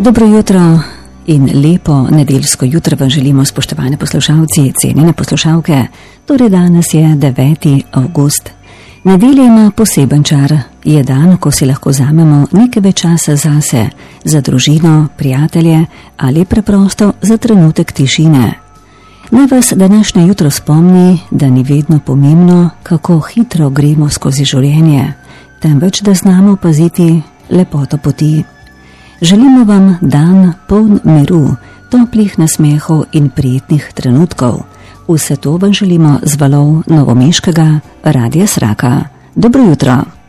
Dobro jutro in lepo nedeljsko jutro vam želimo, spoštovane poslušalci, cenjene poslušalke. Torej danes je 9. avgust. Nedelja ima poseben čar. Je dan, ko si lahko vzamemo nekaj več časa zase, za družino, prijatelje ali preprosto za trenutek tišine. Naj vas današnje jutro spomni, da ni vedno pomembno, kako hitro gremo skozi življenje, temveč da znamo opaziti lepoto poti. Želimo vam dan poln miru, toplih nasmehov in prijetnih trenutkov. Vse to vam želimo z valov novomeškega Radia Sraka. Dobro jutro.